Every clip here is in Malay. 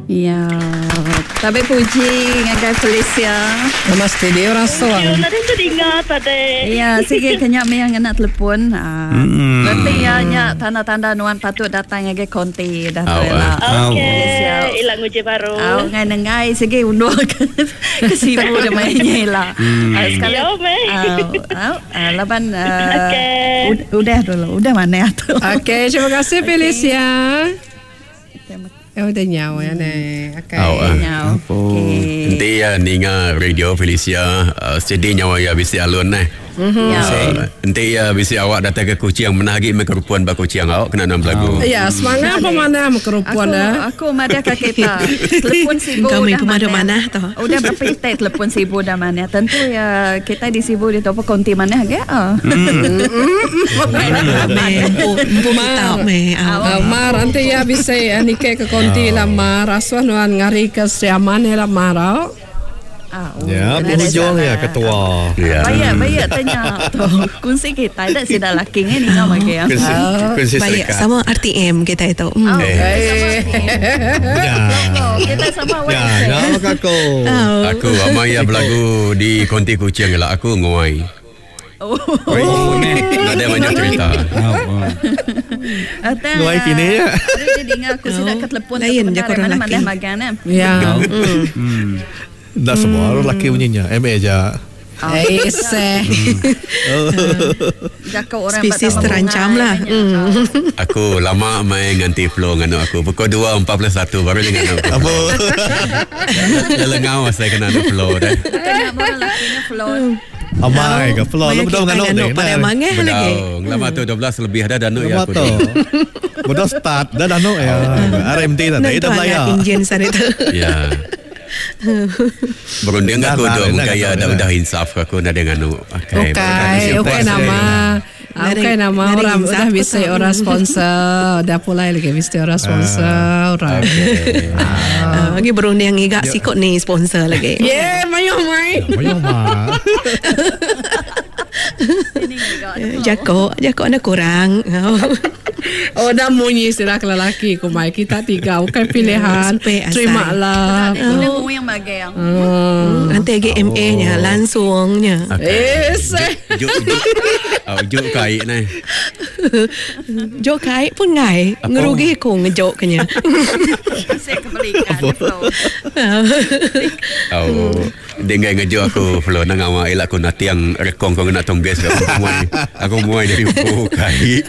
Ya, tapi puji ngagai Felicia. Namaste dia orang soang. Nanti teringat tadi. Ya, sige kanya me yang nak telefon. Nanti ya nya tanda-tanda nuan patut datang ngagai konti dah rela. Okey, ilang uji baru. Ngai nengai sige undur ke sibu dah mainnya lah. Sekali. Laban udah dulu. Udah mana tu? Okey, terima kasih Felicia. Udah nyawa ya Nyawa. Nanti ya ninga radio Felicia sedih nyawa ya bisi alun nanti ya bisi awak datang ke Kuching menagi kerupuan ba Kuching awak kena nam lagu. Ya, semangat pemana kerupuan dah. Aku mada ke kita. Telepon sibu dah mana tu. Udah berpintai telepon sibu dah mana. Tentu ya kita di sibu di topo konti mana ke? Mar nanti ya bisa nikah ke konti lah mar. Aswan nuan ngari ke siaman lah mar. Ya, berhujung ya ketua. Baik tanya tu. Kunci kita ada si dah laki ni nama ke ya. Baik sama RTM kita itu. Kita sama Ya, nama aku. Aku amai ya belagu di konti Kuching lah aku nguai. Ada banyak cerita. Nguai kini ya. Jadi ingat aku sudah ke telepon lain je korang mana laki. magan. Ya. Dah semua orang lelaki bunyinya. MA aja. Spesies terancam lah. Aku lama main ganti flow dengan aku. Pukul 2.41 baru dengan aku. Apa? Dah lengau saya kena ada flow dah. Tengah orang lakinya flow. Amai ke flow. Lu betul dengan Danuk pada mangeh lagi. Lama tu 12 lebih ada danuk ya aku. Betul start dah danuk ya. RMT tadi dah bayar. Enjin sana tu. Ya. Berunding aku dong gaya dah insaf aku nak dengan Okey nama. Okey nama orang dah bisa orang sponsor. Dah pulai lagi bisa orang sponsor orang. Lagi berunding ngigak sikot ni sponsor lagi. Yeah, mayo mai. Jako ada kurang. Oh dah munyi istilah lelaki ku mai kita tiga bukan pilihan. Terima lah. Aku yang bagai yang. Nanti GMA nya langsungnya. Juk kait ni. Jok kait pun ngai ngerugi ku ngejok kenya. Saya kebalikan flow. Dengar ngejok aku flow nang awak elak aku nak tiang rekong kau nak tongges aku muai dari kait.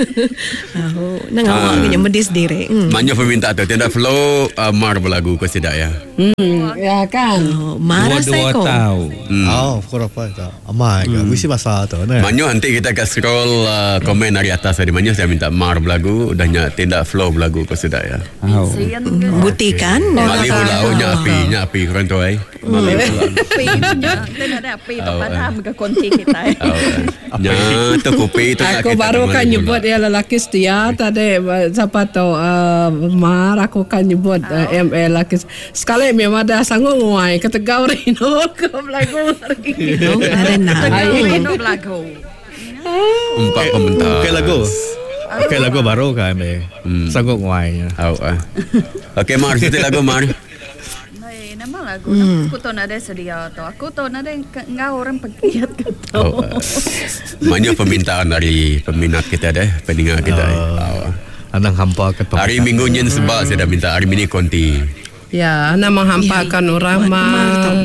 Nang awak kenya medis diri. Banyak peminta tu tidak flow mar berlagu kau tidak ya. Ya kan. Marah saya kau. Kau apa itu? Amai ke? Mesti bahasa tu. Banyak nanti kita akan scroll komen dari atas tadi. Banyak saya minta mar berlagu dan tidak flow berlagu kau sudah ya. Buktikan. Mali pula api korang tu ai. Mali pula. Api tidak ada api padam ke konti kita. Ya, tu kopi tu. Aku baru kan nyebut ya lelaki setia tadi siapa tahu mar aku kan nyebut ML lelaki sekali memang dah sanggup nguai ketegau Rino ke belagu lagi. Rino belagu. Empat komentar. Okey lagu baru kan sanggup nguai. Okey Mar, kita lagu Mar. Nama lagu aku tahu ada sedia tu. Aku tahu ada engkau orang pegiat kata. Banyak permintaan dari peminat kita deh, pendengar kita. Anang hampa ke hari Minggu nyen sebab saya dah minta hari ini konti. Ya, anak menghampakan orang mah.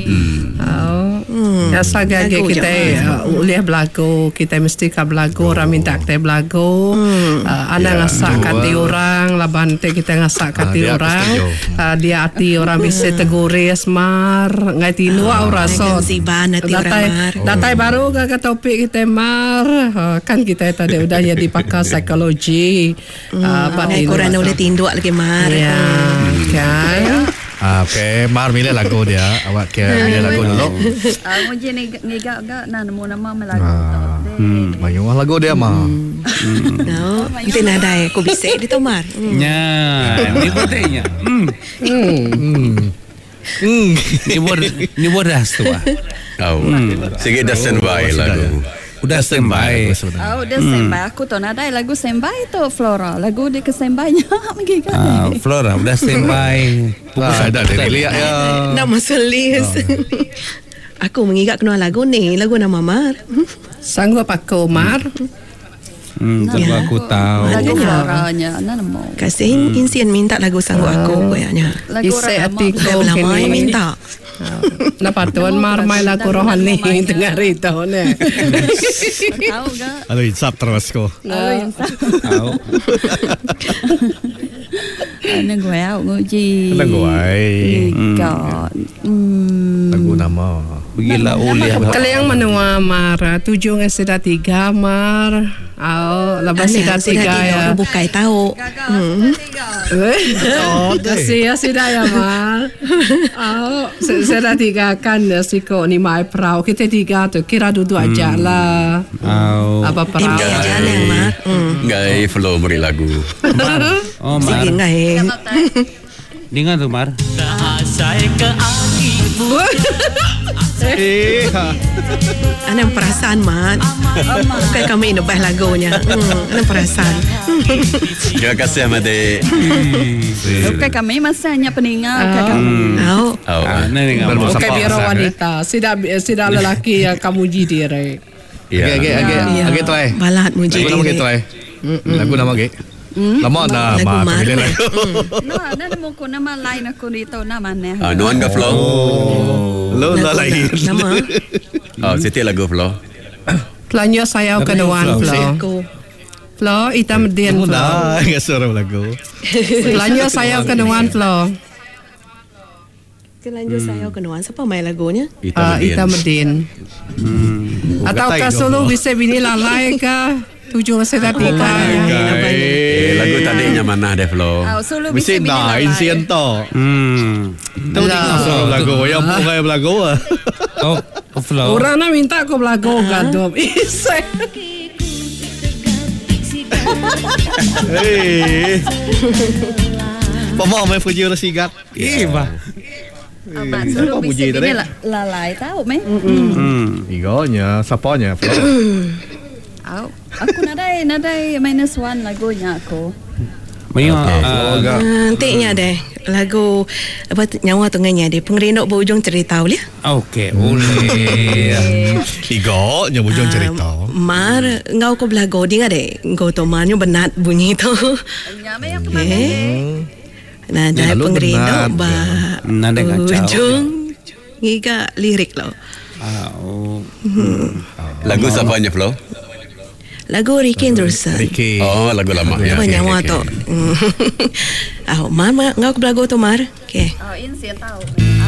Ya sagage kita uliah belagu, kita mesti ka belagu, orang minta kita belagu. Anak ngasak kati orang, laban te kita ngasak kati orang. Dia hati orang bisa teguri asmar, ngai tinu orang so. Datai baru ke topik kita mar. Kan kita tadi udah jadi pakar psikologi. Korang boleh tinduk lagi mar. Ya, kan. Okey, Mar milih lagu dia. Awak kira milih lagu dulu. Mungkin ni gak nama lagu. Banyak lagu dia Mar. No, itu nada aku bisa di Tomar. Ya, ini bertanya. Ni bodas tu ah. Sikit dah standby lagu. Udah standby. Udah standby. Aku tu nadai lagu standby tu Flora. Lagu dia kesembainya menggigit. Flora udah standby. Dah lihat ya. Nak masuk list. Aku mengingat kenal lagu ni. Lagu nama Mar. Sanggup aku Mar? Kalau aku tahu. Lagu Floranya. Nama. Kasih Insian minta lagu sanggup aku kayaknya. Isi hatiku Lama kini. minta. Napa tuan Mar main lagu rohani dengar itu ni. Tahu ke? Aduh, insap terus ko. Tahu. Ano gue nguji. Lagu ai. Lagu nama. Begila uliah. Kalau yang menua Mar, 7 dengan sudah 3 Mar. Lepas sudah 3 ya. Bukai tahu. Sudah ya Mar. Sudah 3 kan siko ni mai perahu. Kita 3 tu kira duduk aja lah. Apa perahu? Aja lah Mar. Ngai flow beri lagu. Oh Mar. Sige ngai. Dengar tu Mar. Anang perasaan Mar. Bukan kami nebah lagunya. Anang perasaan. Terima kasih Amade. Bukan kami masanya peninggal. Tahu. Okey biar wanita. Sudah lelaki yang kamu diri. Age try. Balat muji Lagu nama diri. try. Lagu nama age. Lama dah Lagu Mar. lagu. Nada mo ko nama lain ako dito naman eh. Nuan ke flow? Lo dah lain. Nama. Siti lagu flow. Pelanjut saya ke dewan Flo. Aku. Flo, hitam dian Flo. Dah, enggak suara lagu. Pelanjut saya ke dewan Flo. Lanjut saya kenuan. Siapa main lagunya? Hitam Medin. Atau ke Solo bisa bini lalai ke? 7 sudah 3. Lagu tadinya mana deh Flo? Solo Mesti dah insien to. Tu suara lagu yang bukan lagu. Oh, Flo. Orang nak minta aku belagu gadom. Isek. Pemau main Fuji orang sigat. Bah. Amat solo bisa bini lalai tahu meh. Igonya, sapanya. Aku nadai minus 1 lagunya aku. Nantinya deh lagu apa nyawa tengahnya deh pengerindok berujung cerita boleh? Okey, boleh. Igonya bujung cerita. Mar ngau ko belago dia deh. Ngau to manyo benat bunyi tu. Nyamai aku mana? Nah, dah pengerindok ba. Nada kacau. Ujung ngiga lirik lo. Lagu siapanya Flo? Lagu Ricky Anderson. Ricky. Oh, lagu lama. Apa nyawa tu? Mar ngau ko belago tu Mar. Okay. Insya tahu.